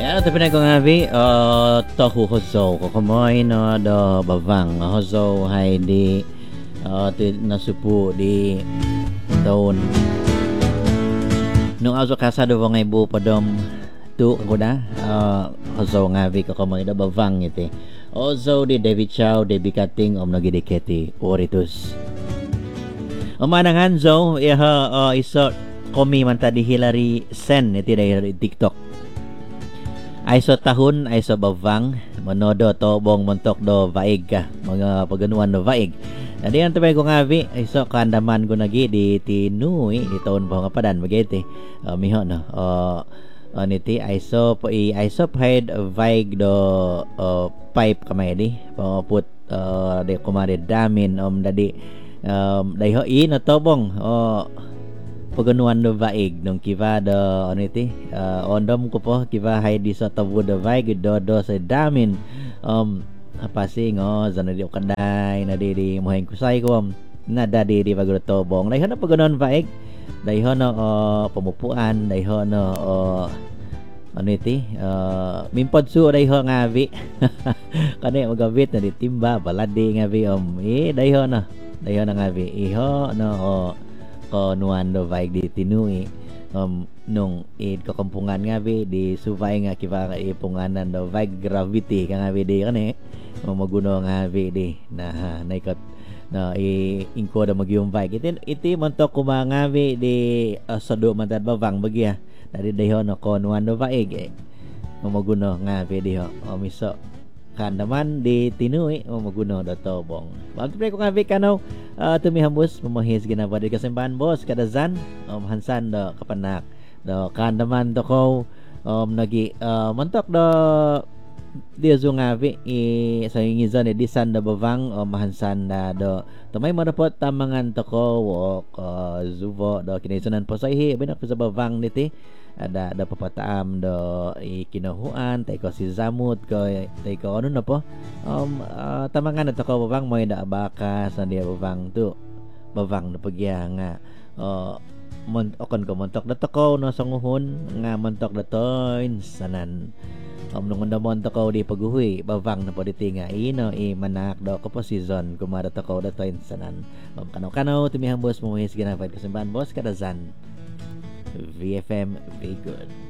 tapi na ko nga vi tahu hozo ko kumoy no do bavang hozo hay di ti nasupu di taon nung aso kasado ngay bu padom tu ko na hozo nga vi ko kumoy do bavang iti hozo di David Chow Debbie Kating nagidiketi oritus manangan zo iha iso komi man ta di Hillary Sen iti dayar TikTok ay so tahun ay so bavang monodo to bong montok do vaig ka mga paganuan do vaig nadi ang tabay ko nga vi ay so kandaman ko nagi di tinui di taon po nga padan magete miho no niti ay so paid vaig do pipe kamay di put de kumare damin dadi dayho na tobong paganuan do vaig nung kiva do oniti ondom ko po kiva hay di sa tabu do vaig do sa damin apasing zanadi okaday na di moheng kusay ko na dadi di bagro tobong dayho na paganuan vaig dayho no pamupuan dayho no oniti mimpod su dayho nga vi kani magabit na di timba baladi nga vi dayho na nga vi iho no ko nuando vaig di tinui nung kakampungan nga bi di suvay nga kiva ipunganan do vaig gravity ka nga bi di kani maguno nga bi di na naikot na ingko da magyung vaig iti montok kuma nga bi di sado man tad bavang bagya dari dayo no ko nuando vaig maguno nga bi di miso kandaman di tinui maguno da tobong bagpre ko nga bi kanaw tumihambus mamahis ginaba di kasimbahan boss kadazan hansan do kapanak do kandaman do ko nagi mantok do di zungavi sa ingizan di san do bavang mahansan da do tamay manapot tamangan to ko zuvo do kinisunan po sa ihi binak sa bavang niti ada papataam do ikinahuan tay ko si zamut ko tay ko ano na po tamangan na to ko bavang moy da abakas na dia bavang tu bavang na pagya nga okon ko montok da to ko no sanguhon nga montok da to sanan nung undamon to ko di paguhui bavang na po diti nga manak do ko po season kumara to ko da to sanan kanaw tumihambos mo his ginapad kasimbahan boss kadazan VFM, very good.